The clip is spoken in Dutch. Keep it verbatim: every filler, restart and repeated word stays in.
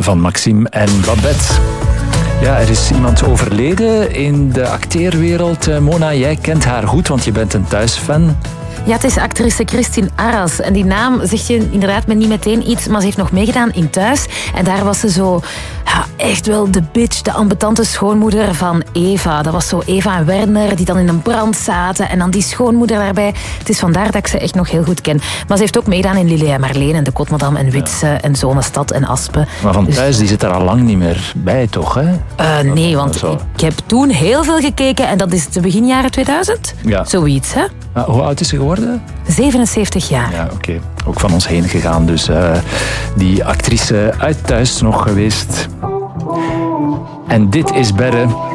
van Maxime en Babette. Ja, er is iemand overleden in de acteerwereld. Mona, jij kent haar goed, want je bent een thuisfan. Ja, het is actrice Christine Arras. En die naam zegt je inderdaad met niet meteen iets, maar ze heeft nog meegedaan in Thuis. En daar was ze zo, ja, echt wel de bitch, de ambetante schoonmoeder van Eva. Dat was zo Eva en Werner, die dan in een brand zaten. En dan die schoonmoeder daarbij. Het is vandaar dat ik ze echt nog heel goed ken. Maar ze heeft ook meegedaan in Lili en Marleen en De Kotmadam en Witse ja. en Zonestad en Aspen. Maar van dus... Thuis, die zit er al lang niet meer bij, toch? Hè? Uh, nee, want Zo. ik heb toen heel veel gekeken en dat is de begin jaren tweeduizend. Ja. Zoiets, hè? Ah, hoe oud is ze geworden? zevenenzeventig jaar. Ja, oké. Okay. Ook van ons heen gegaan. Dus uh, die actrice uit Thuis nog geweest. En dit is Berre.